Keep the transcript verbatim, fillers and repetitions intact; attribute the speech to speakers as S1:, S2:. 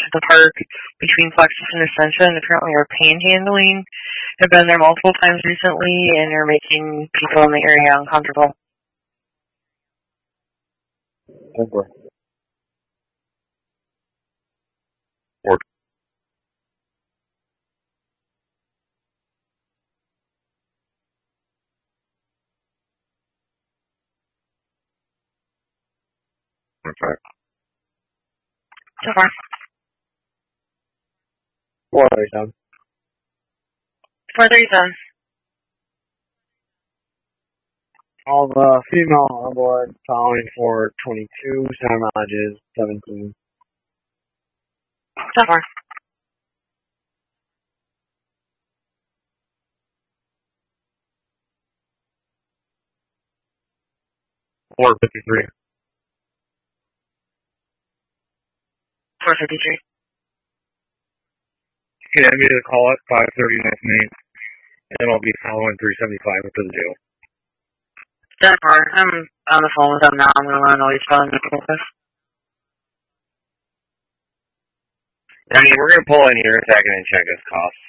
S1: at the park between Plexus and Ascension apparently are panhandling. Have been there multiple times recently and are making people in the area uncomfortable.
S2: Over.
S3: Or okay.
S1: So far.
S2: Four thirty-seven.
S1: four thirty-seven.
S2: All the female on board following for twenty-two, center mileage is seventeen.
S1: So far.
S3: four fifty-three.
S1: four fifty-three.
S3: Okay, I made a call at five thirty last night, and I'll be following three seventy-five up to the jail.
S1: So far. I'm on the phone with them now. I'm going to run all these phone numbers.
S3: I mean, we're going to pull in here in a second and check his costs.